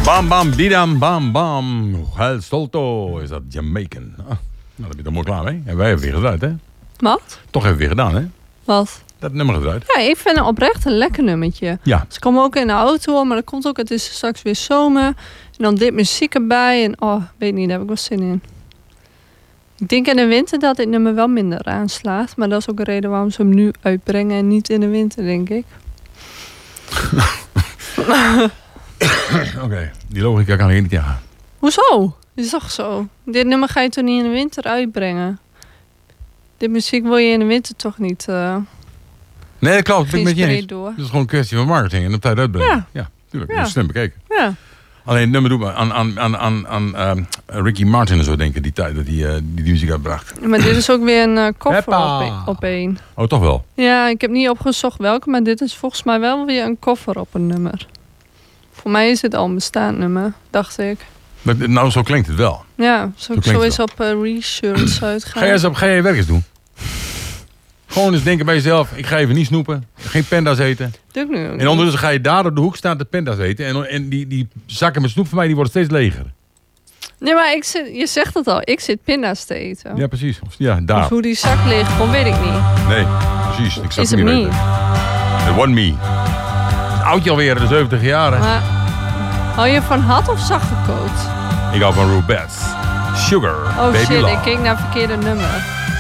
Bam, bam, bidam, bam, bam. El Solto is dat Jamaican. Nou, daar ben je dan mooi klaar mee. En wij hebben weer gedraaid, hè? Wat? Toch hebben we weer gedaan, hè? Wat? Dat nummer gedraaid. Ja, ik vind het oprecht een lekker nummertje. Ja. Ze komen ook in de auto, maar dat komt ook, het is straks weer zomer. En dan dit muziek erbij. En weet niet, daar heb ik wel zin in. Ik denk in de winter dat dit nummer wel minder aanslaat. Maar dat is ook een reden waarom ze hem nu uitbrengen en niet in de winter, denk ik. Oké, die logica kan ik niet tegen. Hoezo? Is toch zo? Dit nummer ga je toch niet in de winter uitbrengen? Dit muziek wil je in de winter toch niet... Nee, dat klopt. Ben ik met je eens. door. Dat is gewoon een kwestie van marketing en op tijd uitbrengen. Ja, tuurlijk. Ja. Dat is slim bekeken. Ja. Alleen het nummer doet me aan Ricky Martin en zo denken, die tijd dat hij die muziek uitbracht. Maar dit is ook weer een cover Heppa. op één. Oh, toch wel? Ja, ik heb niet opgezocht welke, maar dit is volgens mij wel weer een cover op een nummer. Voor mij is het al een bestaand nummer, dacht ik. Maar, nou, zo klinkt het wel. Ja, zo klinkt eens het op research uitgaan. Ga je werk eens doen. Gewoon eens denken bij jezelf, ik ga even niet snoepen. Geen panda's eten. Doe ik nu. En ondertussen ga je daar op de hoek staan de panda's eten. En die zakken met snoep van mij die worden steeds leger. Nee, maar je zegt het al, ik zit pinda's te eten. Ja, precies. Ja, daar. Of hoe die zak ligt, gewoon weet ik niet. Nee, precies. Ik zou Is het het niet niet? weten. The One Me. Oudje alweer, de 70 jaren. Maar hou je van hard of zacht gekookt? Ik hou van Rubettes. Sugar, Oh Baby shit, Love. ik keek naar het verkeerde nummer.